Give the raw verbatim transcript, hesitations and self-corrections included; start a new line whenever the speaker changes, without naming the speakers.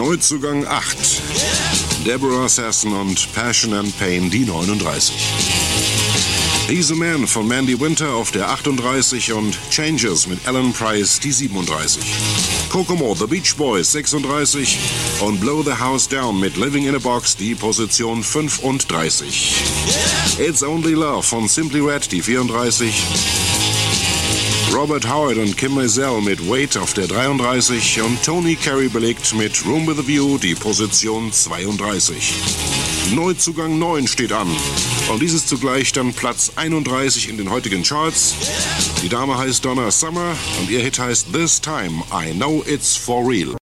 Neuzugang acht. Deborah Sasson und Passion and Pain, die neununddreißig. He's a Man von Mandy Winter auf der achtunddreißig und Changes mit Alan Price, die siebenunddreißig. Kokomo, The Beach Boys, sechsunddreißig und Blow the House Down mit Living in a Box, die Position fünfunddreißig. It's Only Love von Simply Red, die vierunddreißig. Robert Howard und Kim Maisel mit Wait auf der dreiunddreißig und Tony Carey belegt mit Room with a View die Position zweiunddreißig. Neuzugang neun steht an und dies ist zugleich dann Platz einunddreißig in den heutigen Charts. Die Dame heißt Donna Summer und ihr Hit heißt This Time I Know It's For Real.